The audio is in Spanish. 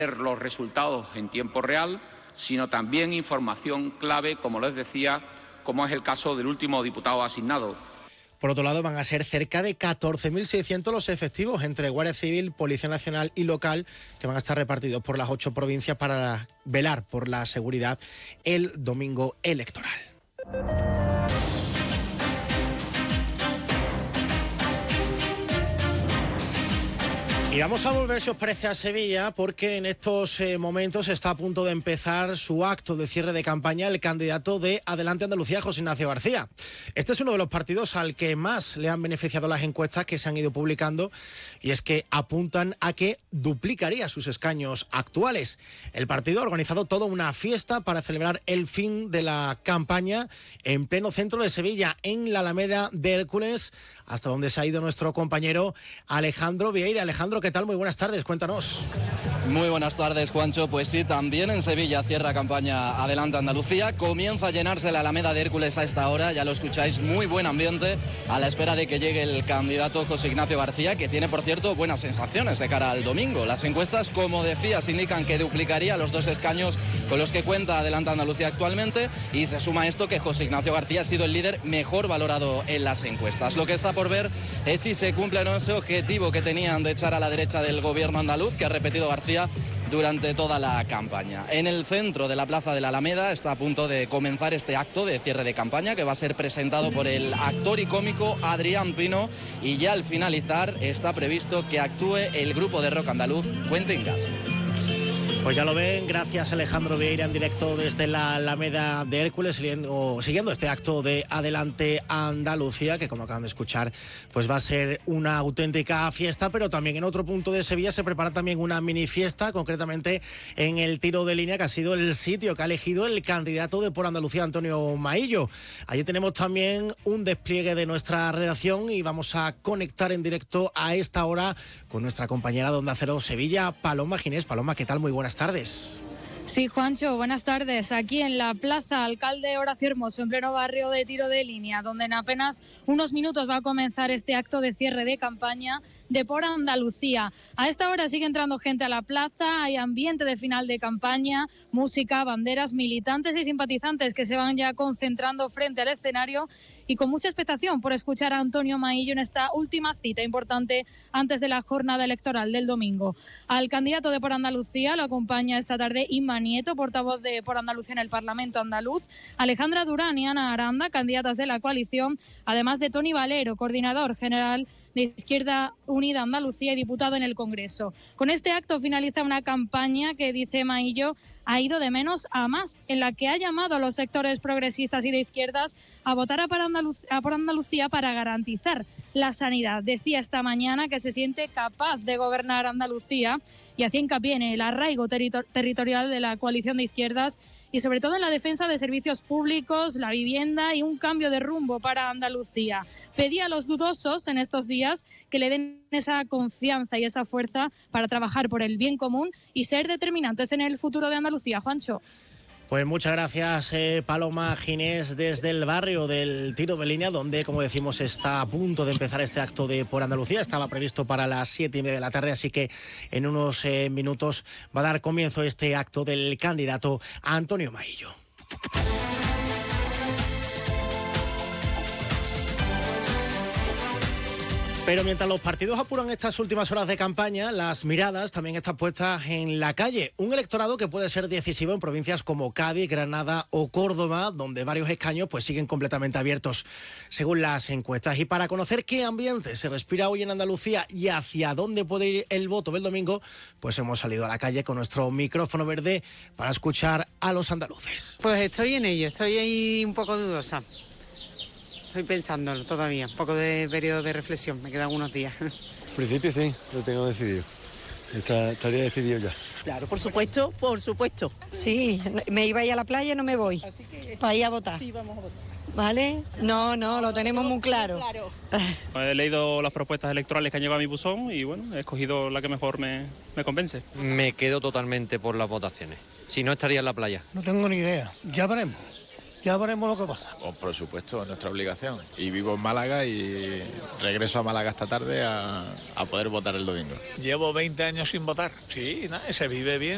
los resultados en tiempo real, sino también información clave, como les decía, como es el caso del último diputado asignado. Por otro lado, van a ser cerca de 14.600 los efectivos entre Guardia Civil, Policía Nacional y local que van a estar repartidos por las 8 provincias para velar por la seguridad el domingo electoral. Y vamos a volver, si os parece, a Sevilla, porque en estos momentos está a punto de empezar su acto de cierre de campaña el candidato de Adelante Andalucía, José Ignacio García. Este es uno de los partidos al que más le han beneficiado las encuestas que se han ido publicando, y es que apuntan a que duplicaría sus escaños actuales. El partido ha organizado toda una fiesta para celebrar el fin de la campaña en pleno centro de Sevilla, en la Alameda de Hércules, hasta donde se ha ido nuestro compañero Alejandro Vieira. Alejandro, ¿qué tal? Muy buenas tardes, cuéntanos. Muy buenas tardes, Juancho. Pues sí, también en Sevilla cierra campaña Adelante Andalucía. Comienza a llenarse la Alameda de Hércules a esta hora, ya lo escucháis, muy buen ambiente a la espera de que llegue el candidato José Ignacio García, que tiene, por cierto, buenas sensaciones de cara al domingo. Las encuestas, como decías, indican que duplicaría los 2 escaños con los que cuenta Adelante Andalucía actualmente, y se suma esto que José Ignacio García ha sido el líder mejor valorado en las encuestas. Lo que está por ver es si se cumple o no ese objetivo que tenían de echar a la derecha del gobierno andaluz, que ha repetido García durante toda la campaña. En el centro de la Plaza de la Alameda está a punto de comenzar este acto de cierre de campaña, que va a ser presentado por el actor y cómico Adrián Pino, y ya al finalizar está previsto que actúe el grupo de rock andaluz Quentin Gas. Pues ya lo ven, gracias Alejandro Vieira en directo desde la Alameda de Hércules, siguiendo este acto de Adelante Andalucía, que como acaban de escuchar, pues va a ser una auténtica fiesta, pero también en otro punto de Sevilla se prepara también una mini fiesta, concretamente en el tiro de línea, que ha sido el sitio que ha elegido el candidato de Por Andalucía, Antonio Maillo. Allí tenemos también un despliegue de nuestra redacción y vamos a conectar en directo a esta hora con nuestra compañera de Onda Cero Sevilla, Paloma Ginés. Paloma, ¿qué tal? Muy buenas tardes. Sí, Juancho, buenas tardes. Aquí en la Plaza Alcalde Horacio Hermoso, en pleno barrio de Tiro de Línea, donde en apenas unos minutos va a comenzar este acto de cierre de campaña de Por Andalucía. A esta hora sigue entrando gente a la plaza, hay ambiente de final de campaña, música, banderas, militantes y simpatizantes que se van ya concentrando frente al escenario y con mucha expectación por escuchar a Antonio Maillo en esta última cita importante antes de la jornada electoral del domingo. Al candidato de Por Andalucía lo acompaña esta tarde Inma Nieto, portavoz de Por Andalucía en el Parlamento andaluz, Alejandra Durán y Ana Aranda, candidatas de la coalición, además de Toni Valero, coordinador general de Izquierda Unida Andalucía y diputado en el Congreso. Con este acto finaliza una campaña que, dice Maillo, ha ido de menos a más, en la que ha llamado a los sectores progresistas y de izquierdas a votar a Por Andalucía para garantizar la sanidad. Decía esta mañana que se siente capaz de gobernar Andalucía y hacía hincapié en el arraigo territorial de la coalición de izquierdas y sobre todo en la defensa de servicios públicos, la vivienda y un cambio de rumbo para Andalucía. Pedía a los dudosos en estos días que le den esa confianza y esa fuerza para trabajar por el bien común y ser determinantes en el futuro de Andalucía. Juancho. Pues muchas gracias, Paloma Ginés, desde el barrio del Tiro de Línea, donde, como decimos, está a punto de empezar este acto de Por Andalucía. Estaba previsto para las 7:30 de la tarde, así que en unos minutos va a dar comienzo este acto del candidato Antonio Maillo. Pero mientras los partidos apuran estas últimas horas de campaña, las miradas también están puestas en la calle. Un electorado que puede ser decisivo en provincias como Cádiz, Granada o Córdoba, donde varios escaños pues siguen completamente abiertos según las encuestas. Y para conocer qué ambiente se respira hoy en Andalucía y hacia dónde puede ir el voto del domingo, pues hemos salido a la calle con nuestro micrófono verde para escuchar a los andaluces. Pues estoy en ello, estoy ahí un poco dudosa. Estoy pensándolo todavía, un poco de periodo de reflexión, me quedan unos días. En principio sí, lo tengo decidido. Estaría decidido ya. Claro, por supuesto, por supuesto. Sí, me iba a ir a la playa y no me voy. Para ir a votar. Sí, vamos a votar. ¿Vale? No, lo tenemos muy claro. He leído las propuestas electorales que han llegado a mi buzón y bueno, he escogido la que mejor me convence. Me quedo totalmente por las votaciones. Si no, estaría en la playa. No tengo ni idea, ya veremos. Ya veremos lo que pasa. Oh, por supuesto, es nuestra obligación. Y vivo en Málaga y regreso a Málaga esta tarde a poder votar el domingo. Llevo 20 años sin votar. Sí, se vive bien.